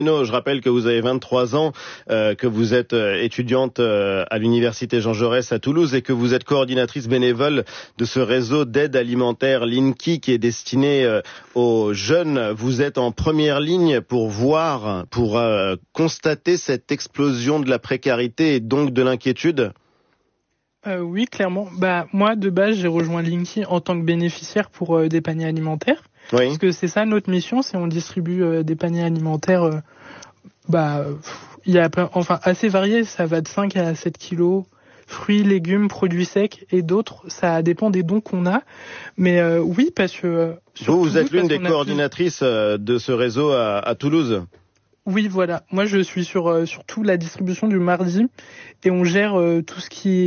Je rappelle que vous avez 23 ans, que vous êtes étudiante à l'université Jean Jaurès à Toulouse et que vous êtes coordinatrice bénévole de ce réseau d'aide alimentaire Linky qui est destiné aux jeunes. Vous êtes en première ligne pour constater cette explosion de la précarité et donc de l'inquiétude. Oui, clairement. Moi, de base, j'ai rejoint Linky en tant que bénéficiaire pour des paniers alimentaires. Oui. Parce que c'est ça notre mission, c'est on distribue des paniers alimentaires assez variés, ça va de 5 à 7 kilos, fruits, légumes, produits secs et d'autres, ça dépend des dons qu'on a. Mais oui, parce que... Vous êtes l'une des coordinatrices de ce réseau à Toulouse. Oui, voilà. Moi, je suis surtout la distribution du mardi et on gère tout ce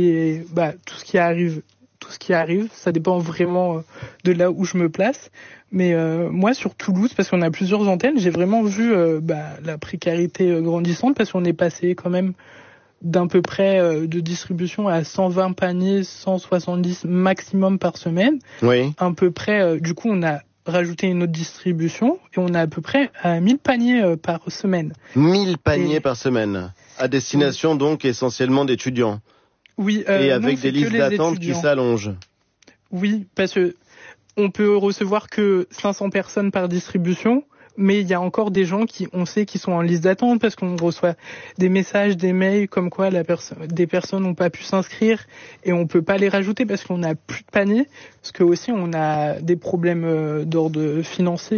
qui arrive. Ça dépend vraiment de là où je me place. Mais moi, sur Toulouse, parce qu'on a plusieurs antennes, j'ai vraiment vu la précarité grandissante parce qu'on est passé quand même d'à peu près de distribution à 120 paniers, 170 maximum par semaine. Oui. À peu près, du coup, on a rajouter une autre distribution et on a à peu près 1000 paniers par semaine. 1000 paniers par semaine, à destination donc essentiellement d'étudiants. Oui. Et avec des listes d'attente qui s'allongent. Oui, parce que on peut recevoir que 500 personnes par distribution, mais il y a encore des gens on sait qui sont en liste d'attente parce qu'on reçoit des messages, des mails comme quoi des personnes n'ont pas pu s'inscrire et on peut pas les rajouter parce qu'on n'a plus de panier, parce que aussi on a des problèmes d'ordre financier.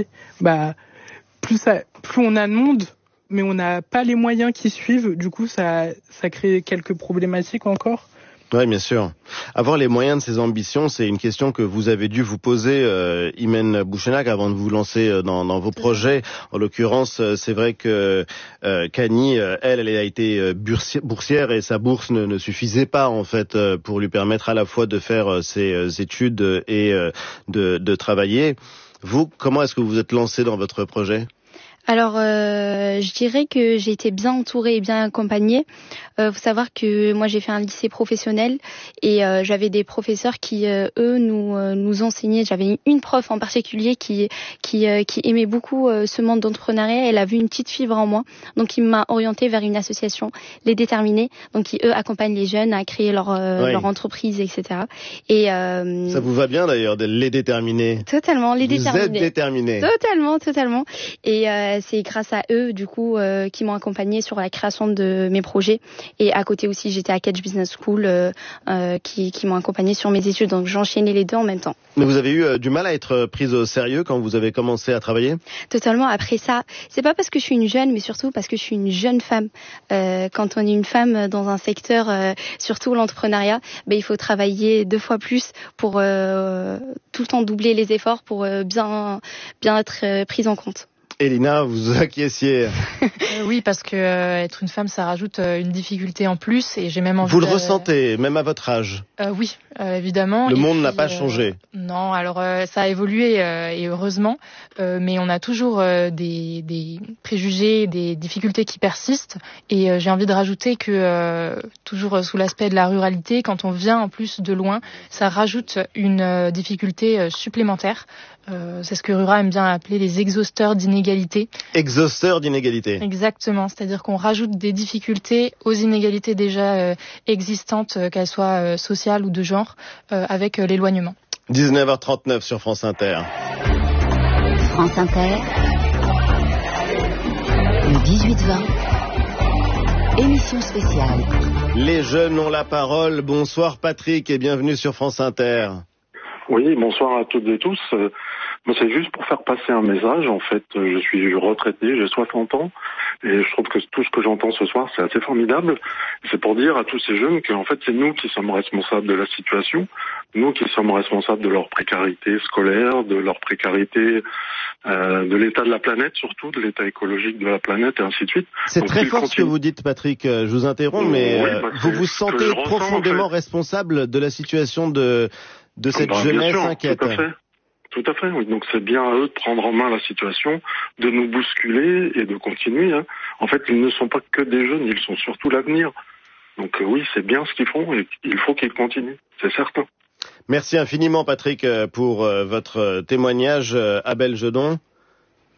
Plus on a de monde, mais on n'a pas les moyens qui suivent, du coup ça crée quelques problématiques encore. Oui, bien sûr. Avoir les moyens de ses ambitions, c'est une question que vous avez dû vous poser, Imen Bouchenak, avant de vous lancer dans vos projets. En l'occurrence, c'est vrai que Kani, elle a été boursière et sa bourse ne suffisait pas en fait pour lui permettre à la fois de faire ses études et de travailler. Vous, comment est-ce que vous êtes lancé dans votre projet ? Alors, je dirais que j'ai été bien entourée et bien accompagnée. Faut savoir que moi, j'ai fait un lycée professionnel et j'avais des professeurs qui, eux, nous enseignaient. J'avais une prof en particulier qui aimait beaucoup ce monde d'entrepreneuriat. Elle a vu une petite fibre en moi, donc il m'a orientée vers une association, Les Déterminés, donc qui eux accompagnent les jeunes à créer leur entreprise, etc. Et ça vous va bien d'ailleurs, Les Déterminés. Totalement, Les Déterminés. Vous êtes déterminés. Totalement. Et c'est grâce à eux, du coup, qui m'ont accompagnée sur la création de mes projets. Et à côté aussi, j'étais à Catch Business School, qui m'ont accompagnée sur mes études. Donc, j'enchaînais les deux en même temps. Mais vous avez eu du mal à être prise au sérieux quand vous avez commencé à travailler ? Totalement. Après ça, c'est pas parce que je suis une jeune, mais surtout parce que je suis une jeune femme. Quand on est une femme dans un secteur, surtout l'entrepreneuriat, il faut travailler 2 fois plus pour tout le temps doubler les efforts pour bien être prise en compte. Elina, vous acquiesciez. Oui, parce que être une femme, ça rajoute une difficulté en plus, et j'ai même envie. Vous le ressentez, même à votre âge. Oui, évidemment. Le monde n'a pas changé. Non, alors ça a évolué et heureusement, mais on a toujours des préjugés, des difficultés qui persistent, et j'ai envie de rajouter que toujours sous l'aspect de la ruralité, quand on vient en plus de loin, ça rajoute une difficulté supplémentaire. C'est ce que Rura aime bien appeler les exhausteurs d'inégalités. Exhausteurs d'inégalités. Exactement, c'est-à-dire qu'on rajoute des difficultés aux inégalités déjà existantes, qu'elles soient sociales ou de genre, avec l'éloignement. 19h39 sur France Inter. France Inter, le 18-20, émission spéciale. Les jeunes ont la parole. Bonsoir Patrick et bienvenue sur France Inter. Oui, bonsoir à toutes et tous. Moi, c'est juste pour faire passer un message. En fait, je suis retraité, j'ai 60 ans, et je trouve que tout ce que j'entends ce soir, c'est assez formidable. C'est pour dire à tous ces jeunes qu'en fait, c'est nous qui sommes responsables de la situation, nous qui sommes responsables de leur précarité scolaire, de leur précarité, de l'état de la planète, surtout de l'état écologique de la planète, et ainsi de suite. C'est donc, très fort ce que vous dites, Patrick. Je vous interromps, mais vous vous sentez profondément responsable de la situation de cette jeunesse inquiète. Tout à fait, oui. Donc c'est bien à eux de prendre en main la situation, de nous bousculer et de continuer. En fait, ils ne sont pas que des jeunes, ils sont surtout l'avenir. Donc oui, c'est bien ce qu'ils font et il faut qu'ils continuent, c'est certain. Merci infiniment Patrick pour votre témoignage. Abel Jedon.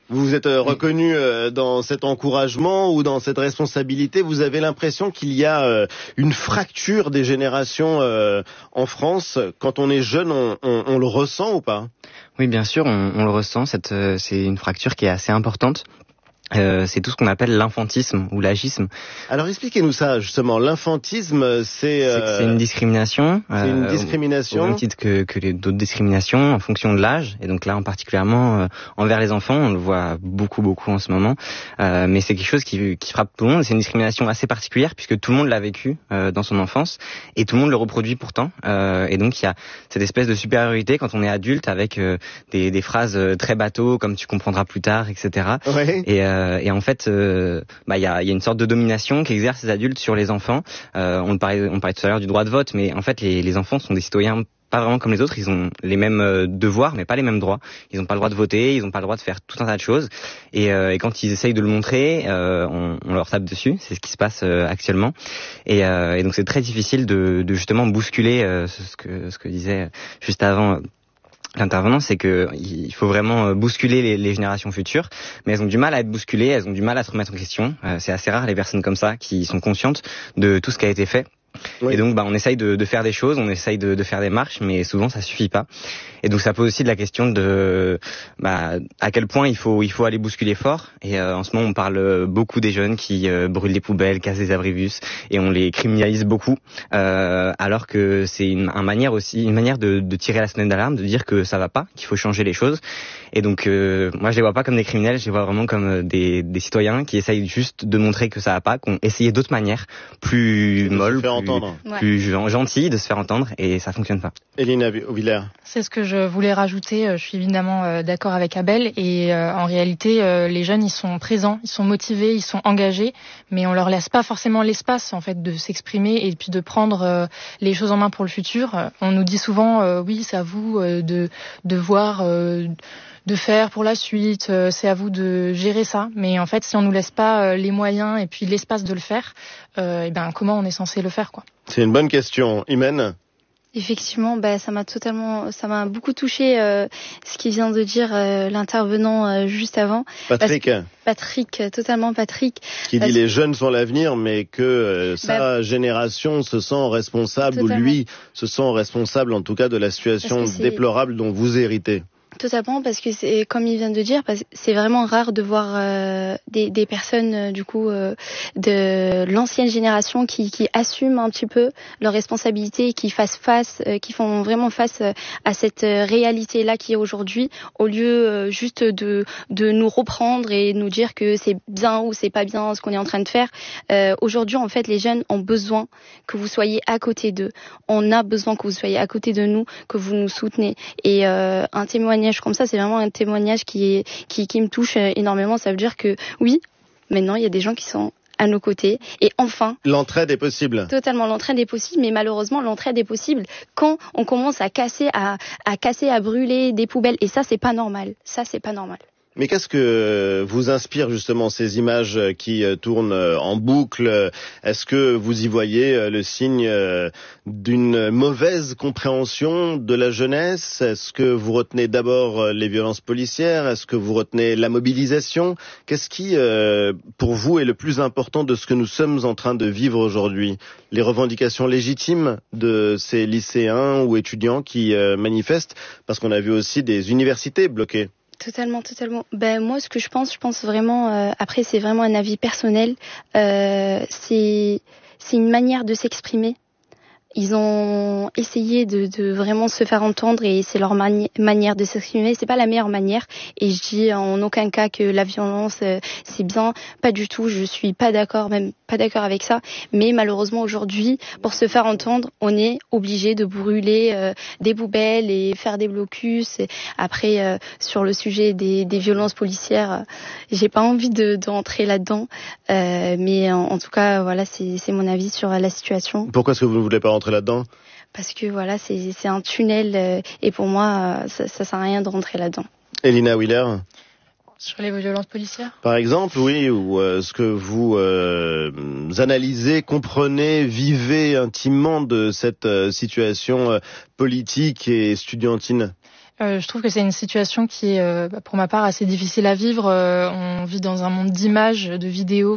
Vous êtes reconnu dans cet encouragement ou dans cette responsabilité. Vous avez l'impression qu'il y a une fracture des générations en France. Quand on est jeune, on le ressent ou pas? Oui, bien sûr, on le ressent. C'est une fracture qui est assez importante. C'est tout ce qu'on appelle l'infantisme ou l'agisme. Alors expliquez-nous ça justement. L'infantisme, c'est une discrimination. C'est une discrimination. Au même titre que les d'autres discriminations en fonction de l'âge. Et donc là, en particulièrement envers les enfants, on le voit beaucoup en ce moment. Mais c'est quelque chose qui frappe tout le monde. C'est une discrimination assez particulière puisque tout le monde l'a vécu dans son enfance et tout le monde le reproduit pourtant. Et donc il y a cette espèce de supériorité quand on est adulte avec des phrases très bateaux comme tu comprendras plus tard, etc. Ouais. Et en fait, il y a une sorte de domination qu'exercent les adultes sur les enfants. On parlait tout à l'heure du droit de vote, mais en fait, les enfants sont des citoyens pas vraiment comme les autres. Ils ont les mêmes devoirs, mais pas les mêmes droits. Ils n'ont pas le droit de voter, ils n'ont pas le droit de faire tout un tas de choses. Et quand ils essayent de le montrer, on leur tape dessus. C'est ce qui se passe actuellement. Et donc c'est très difficile de justement bousculer ce que disait juste avant l'intervenant, c'est que il faut vraiment bousculer les générations futures, mais elles ont du mal à être bousculées, elles ont du mal à se remettre en question. C'est assez rare les personnes comme ça qui sont conscientes de tout ce qui a été fait. Oui. Et donc, on essaye de faire des choses, on essaye de faire des marches, mais souvent ça suffit pas. Et donc, ça pose aussi de la question de à quel point il faut aller bousculer fort. Et en ce moment, on parle beaucoup des jeunes qui brûlent des poubelles, cassent des abribus, et on les criminalise beaucoup, alors que c'est une manière de tirer la sonnette d'alarme, de dire que ça va pas, qu'il faut changer les choses. Et donc, moi, je les vois pas comme des criminels, je les vois vraiment comme des citoyens qui essayent juste de montrer que ça va pas, qu'on essayé d'autres manières plus molles, plus gentilles de se faire entendre, et ça fonctionne pas. Elina Villers. C'est ce que je voulais rajouter. Je suis évidemment d'accord avec Abel, et en réalité, les jeunes, ils sont présents, ils sont motivés, ils sont engagés, mais on leur laisse pas forcément l'espace, en fait, de s'exprimer et puis de prendre les choses en main pour le futur. On nous dit souvent, oui, c'est à vous de voir, de faire pour la suite, c'est à vous de gérer ça. Mais en fait, si on nous laisse pas les moyens et puis l'espace de le faire, comment on est censé le faire, quoi? C'est une bonne question. Imen? Effectivement, ça m'a beaucoup touché ce qu'il vient de dire l'intervenant juste avant. Patrick, totalement Patrick. Qui dit les jeunes sont l'avenir, mais que sa génération se sent responsable, totalement. Ou lui se sent responsable en tout cas de la situation déplorable dont vous héritez. Totalement, parce que c'est comme il vient de dire, c'est vraiment rare de voir des personnes de l'ancienne génération qui assument un petit peu leurs responsabilités, qui font vraiment face à cette réalité là qui est aujourd'hui, au lieu juste de nous reprendre et nous dire que c'est bien ou c'est pas bien ce qu'on est en train de faire. Aujourd'hui, en fait, les jeunes ont besoin que vous soyez à côté d'eux. On a besoin que vous soyez à côté de nous, que vous nous soutenez. Et un témoignage comme ça, c'est vraiment un témoignage qui me touche énormément. Ça veut dire que oui, maintenant il y a des gens qui sont à nos côtés, et enfin l'entraide est possible. Totalement, l'entraide est possible, mais malheureusement l'entraide est possible quand on commence à casser, à brûler des poubelles, et ça c'est pas normal. Mais qu'est-ce que vous inspire justement ces images qui tournent en boucle? Est-ce que vous y voyez le signe d'une mauvaise compréhension de la jeunesse? Est-ce que vous retenez d'abord les violences policières? Est-ce que vous retenez la mobilisation? Qu'est-ce qui, pour vous, est le plus important de ce que nous sommes en train de vivre aujourd'hui? Les revendications légitimes de ces lycéens ou étudiants qui manifestent? Parce qu'on a vu aussi des universités bloquées. Totalement. Moi, ce que je pense vraiment, après c'est vraiment un avis personnel, c'est une manière de s'exprimer. Ils ont essayé de vraiment se faire entendre, et c'est leur manière de s'exprimer. C'est pas la meilleure manière, et je dis en aucun cas que la violence c'est bien, pas du tout. Je suis pas d'accord avec ça. Mais malheureusement aujourd'hui, pour se faire entendre, on est obligé de brûler des poubelles et faire des blocus. Et après, sur le sujet des violences policières, j'ai pas envie de rentrer là-dedans. Mais en tout cas, voilà, c'est mon avis sur la situation. Pourquoi est-ce que vous ne voulez pas rentrer là-dedans? Parce que voilà, c'est un tunnel, et pour moi, ça sert à rien de rentrer là-dedans. Elina Willer? Sur les violences policières? Par exemple, oui, ou ce que vous analysez, comprenez, vivez intimement de cette situation politique et estudiantine. Je trouve que c'est une situation qui est, pour ma part, assez difficile à vivre. On vit dans un monde d'images, de vidéos